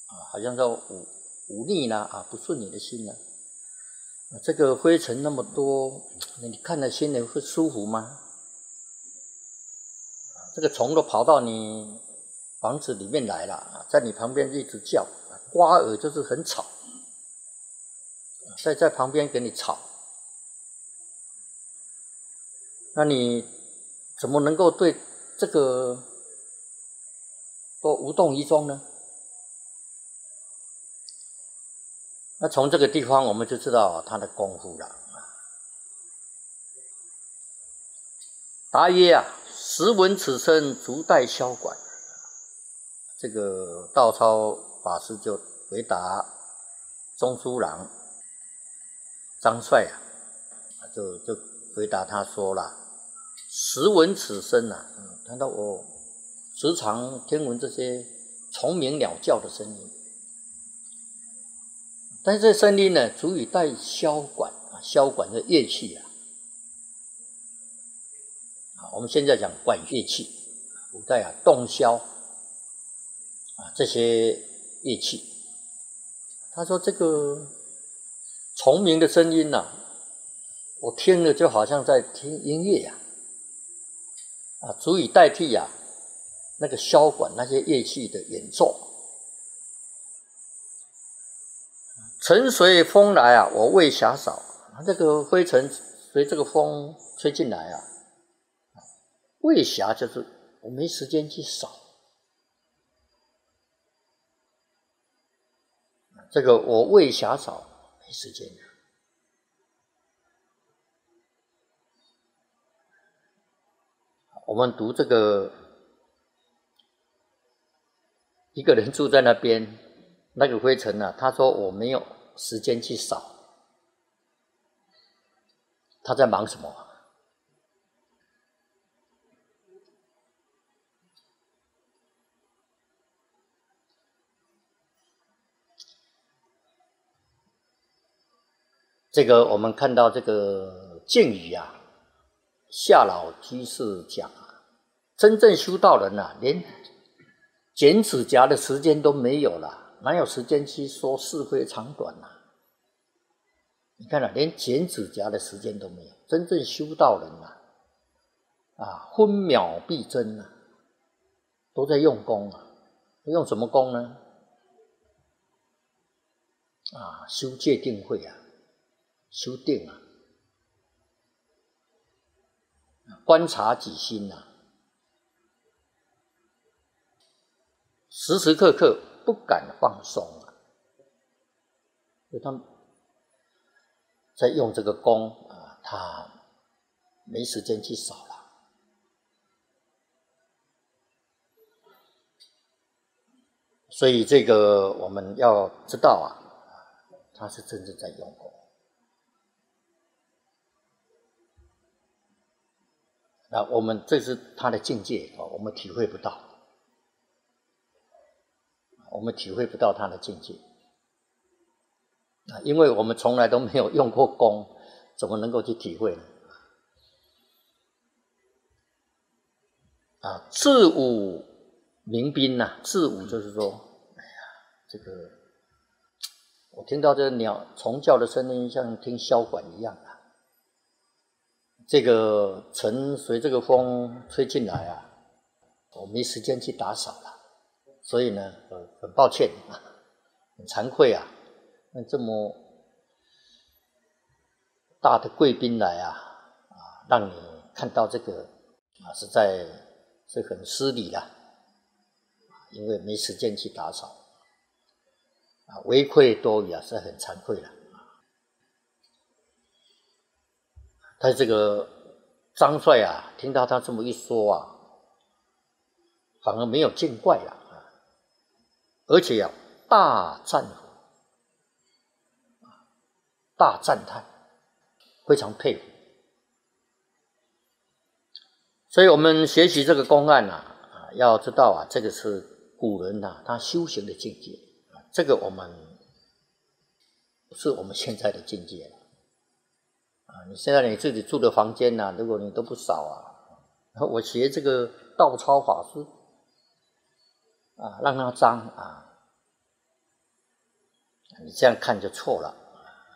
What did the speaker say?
好像叫忤逆啦不顺你的心啦。这个灰尘那么多，你看了心里会舒服吗？这个虫都跑到你房子里面来了，在你旁边一直叫，刮耳就是很吵，在旁边给你吵，那你怎么能够对这个都无动于衷呢？那从这个地方我们就知道他的功夫了。答曰时闻此声，足待销管。这个道超法师就回答中书郎张帅就回答他说了：时闻此声谈到我时常听闻这些虫鸣鸟叫的声音。但是这声音呢，足以带箫管箫管的乐器我们现在讲管乐器，古代洞箫这些乐器。他说这个虫鸣的声音我听了就好像在听音乐足以代替那个箫管那些乐器的演奏。尘随风来我未暇扫。这个灰尘随这个风吹进来未暇就是我没时间去扫。这个我未暇扫，没时间我们读这个，一个人住在那边，那个灰尘他说我没有时间去扫，他在忙什么？这个我们看到这个敬语夏老居士讲真正修道人连剪指甲的时间都没有了，哪有时间去说是非长短你看连剪指甲的时间都没有。真正修道人分秒必争都在用功用什么功呢？修戒定慧修定观察己心时时刻刻不敢放松所以他们在用这个功他没时间去扫了。所以这个我们要知道他是真正在用功。那我们这是他的境界我们体会不到，我们体会不到他的境界因为我们从来都没有用过功，怎么能够去体会呢？自舞鸣宾自舞就是说，这个我听到这个鸟虫叫的声音，像听箫管一样这个尘随这个风吹进来我没时间去打扫了，所以呢，很抱歉很惭愧那这么大的贵宾来让你看到这个实在是很失礼了，因为没时间去打扫为愧多余是很惭愧了。他这个张帅听到他这么一说反而没有见怪了而且大赞服，大赞叹，非常佩服。所以我们学习这个公案要知道这个是古人他修行的境界这个我们不是我们现在的境界了你现在你自己住的房间如果你都不扫我学这个道超法师让它脏你这样看就错了。